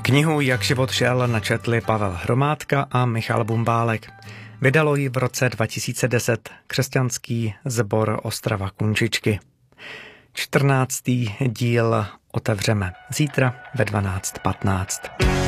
Knihu Jak život šel načetli Pavel Hromádka a Michal Bumbálek. Vydalo ji v roce 2010 křesťanský sbor Ostrava Kunčičky. 14. díl otevřeme zítra ve 12:15.